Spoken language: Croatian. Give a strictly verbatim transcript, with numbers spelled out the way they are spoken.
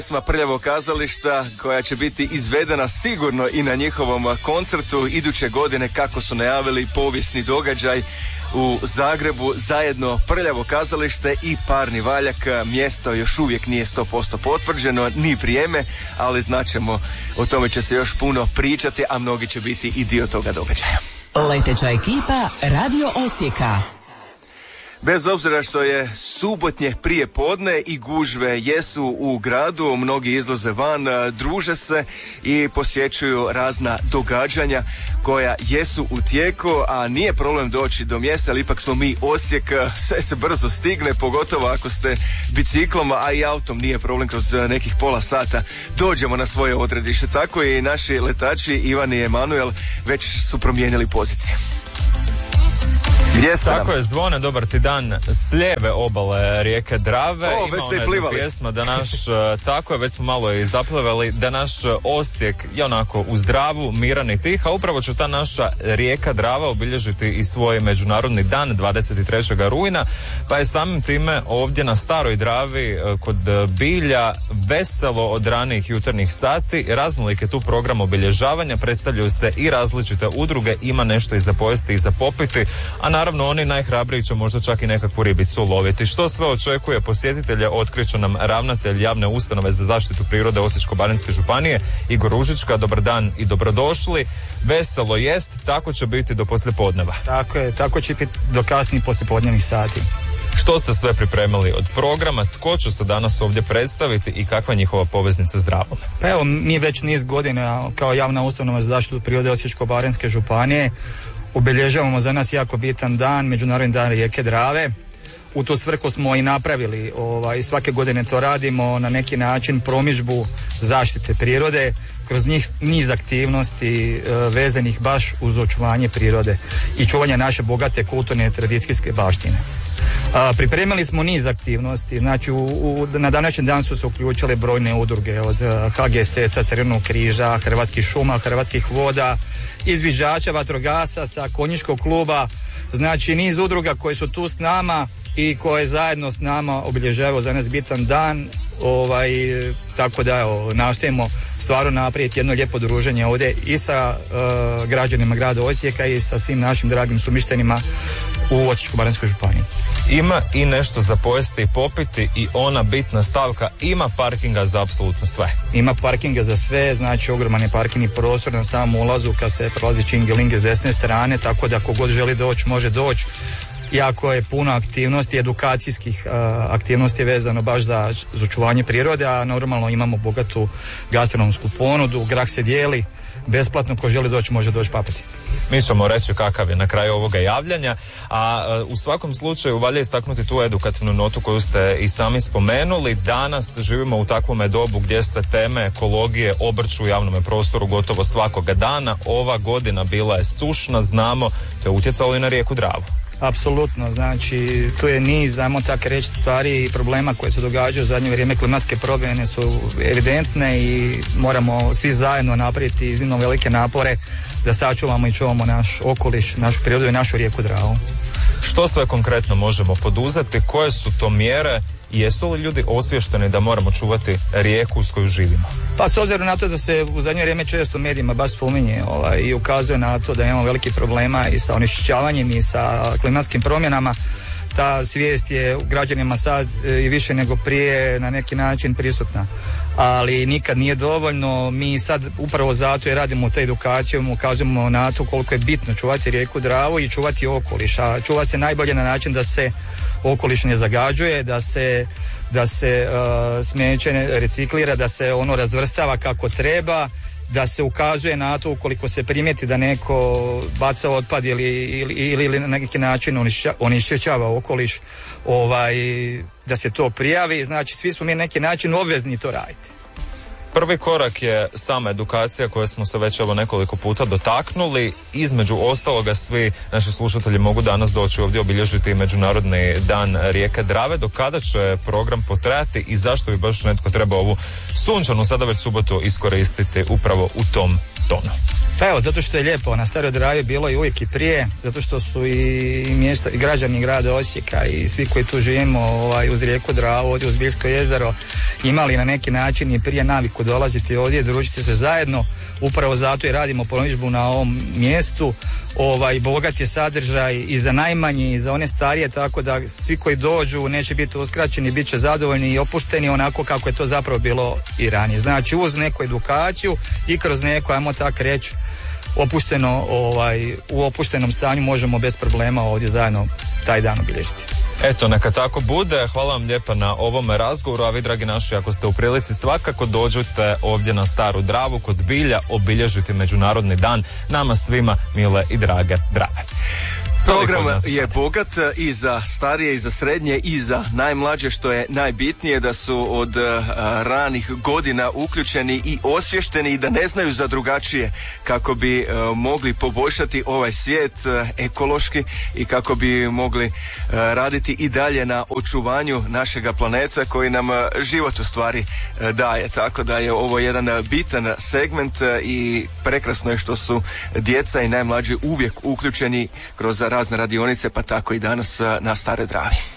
Pjesma Prljavog kazališta koja će biti izvedena sigurno i na njihovom koncertu iduće godine, kako su najavili, povijesni događaj u Zagrebu, zajedno Prljavo kazalište i Parni valjak. Mjesto još uvijek nije sto posto potvrđeno, ni vrijeme, ali znaćemo, o tome će se još puno pričati, a mnogi će biti i dio toga događaja. Leteća ekipa Radio Osijeka. Bez obzira što je subotnje prije podne i gužve jesu u gradu, mnogi izlaze van, druže se i posjećuju razna događanja koja jesu u tijeku, a nije problem doći do mjesta, ali ipak smo mi Osijek, sve se brzo stigne, pogotovo ako ste biciklom, a i autom nije problem, kroz nekih pola sata dođemo na svoje odredište. Tako i naši letači Ivan i Emanuel već su promijenili pozicije. Tako je, Zvone, dobar ti dan s lijeve obale rijeke Drave. O, ima već ste i ona plivali. Pjesma da naš, tako je, već smo malo i zaplivali, da naš Osijek je onako uz Dravu, miran i tih, a upravo će ta naša rijeka Drava obilježiti i svoj međunarodni dan dvadeset trećeg rujna, pa je samim time ovdje na Staroj Dravi kod Bilja veselo od ranijih jutarnjih sati. Raznolik je tu program obilježavanja, predstavljaju se i različite udruge, ima nešto i za pojesti i za popiti, a naravno oni najhrabriji će možda čak i nekakvu ribicu loviti. Što sve očekuje posjetitelje, otkriće nam ravnatelj javne ustanove za zaštitu prirode Osječko-baranjske županije Igor Ružička. Dobar dan i dobrodošli. Veselo jest, tako će biti do poslijepodneva. Tako je, tako će biti do kasnih poslijepodnevnih sati. Što ste sve pripremili od programa, tko će se danas ovdje predstaviti i kakva je njihova poveznica s Dravom? Pa evo, mi već niz godina kao javna ustanova za zaštitu prirode Osječko-baranjske županije obilježavamo za nas jako bitan dan, Međunarodni dan rijeke Drave. U tu svrhu smo i napravili, ovaj, svake godine to radimo, na neki način promidžbu zaštite prirode kroz njih niz aktivnosti e, vezanih baš uz očuvanje prirode i čuvanje naše bogate kulturne i tradicijske baštine. A, pripremili smo niz aktivnosti, znači u, u, na današnji dan su se uključile brojne udruge od H G S-a, Crvenog križa, Hrvatskih šuma, Hrvatskih voda, izviđača, vatrogasaca, konjičkog kluba, znači niz udruga koje su tu s nama i koje zajedno s nama obilježavaju za nas bitan dan, ovaj, tako da evo, nastojimo stvarno napraviti jedno lijepo druženje ovdje i sa uh, građanima grada Osijeka i sa svim našim dragim sumištenima u Osječko-baranjskoj županiji. Ima i nešto za pojesti i popiti i ona bitna stavka, ima parkinga za apsolutno sve. Ima parkinga za sve, znači ogroman je parkingni prostor na samom ulazu kad se prolazi Čingelinge s desne strane, tako da kogod želi doći može doći. Jako je puno aktivnosti, edukacijskih uh, aktivnosti vezano baš za, za očuvanje prirode, a normalno imamo bogatu gastronomsku ponudu, grah se dijeli, besplatno, ko želi doći može doći papati. Mi ćemo reći kakav je na kraju ovoga javljanja, a uh, u svakom slučaju valja istaknuti tu edukativnu notu koju ste i sami spomenuli. Danas živimo u takvome dobu gdje se teme ekologije obrću u javnom prostoru gotovo svakoga dana. Ova godina bila je sušna, znamo, to je utjecalo i na rijeku Dravu. Apsolutno, znači tu je niz, ajmo tako reći, stvari i problema koje se događaju u zadnje vrijeme. Klimatske promjene su evidentne i moramo svi zajedno napraviti iznimno velike napore da sačuvamo i čuvamo naš okoliš, našu prirodu i našu rijeku Dravu. Što sve konkretno možemo poduzeti, koje su to mjere i jesu li ljudi osvješteni da moramo čuvati rijeku s koju živimo? Pa s obzirom na to da se u zadnje vrijeme često u medijima baš spominje ovaj, i ukazuje na to da imamo veliki problema i sa onečišćavanjem i sa klimatskim promjenama, ta svijest je u građanima sad i više nego prije na neki način prisutna. Ali nikad nije dovoljno, mi sad upravo zato i radimo te edukacije, ukazujemo na to koliko je bitno čuvati rijeku Dravu i čuvati okoliš, a čuva se najbolje na način da se okoliš ne zagađuje, da se, da se uh, smeće reciklira, da se ono razvrstava kako treba, da se ukazuje na to ukoliko se primijeti da neko baca otpad ili, ili, ili, ili na neki način onečišćava okoliš, ovaj, da se to prijavi. Znači svi smo mi na neki način obvezni to raditi. Prvi korak je sama edukacija koje smo se već evo nekoliko puta dotaknuli. Između ostaloga svi naši slušatelji mogu danas doći ovdje obilježiti Međunarodni dan rijeke Drave. Do kada će program potrajati i zašto bi baš netko trebao ovu sunčanu sada već subotu iskoristiti upravo u tom tonu? Pa evo, zato što je lijepo, na Staroj Dravi bilo i uvijek i prije, zato što su i, mjesta, i građani grada Osijeka i svi koji tu živimo ovaj, uz rijeku Dravu, ovdje uz Bilsko jezero, imali na neki način i prije naviku dolaziti ovdje, družiti se zajedno. Upravo zato i radimo promidžbu na ovom mjestu. Ovaj, bogat je sadržaj i za najmanji i za one starije, tako da svi koji dođu neće biti uskraćeni, bit će zadovoljni i opušteni onako kako je to zapravo bilo i ranije. Znači uz neku edukaciju i kroz neko, ajmo tako reći, opušteno, ovaj, u opuštenom stanju možemo bez problema ovdje zajedno taj dan obilježiti. Eto, neka tako bude. Hvala vam lijepa na ovom razgovoru, a vi, dragi naši, ako ste u prilici, svakako dođete ovdje na Staru Dravu kod Bilja obilježiti Međunarodni dan nama svima mile i drage Drave. Program je bogat i za starije i za srednje i za najmlađe, što je najbitnije, da su od uh, ranih godina uključeni i osvješteni i da ne znaju za drugačije, kako bi uh, mogli poboljšati ovaj svijet uh, ekološki i kako bi mogli uh, raditi i dalje na očuvanju našega planeta koji nam uh, život u stvari uh, daje. Tako da je ovo jedan uh, bitan segment uh, i prekrasno je što su djeca i najmlađi uvijek uključeni kroz razne radionice, pa tako i danas na Staroj Dravi.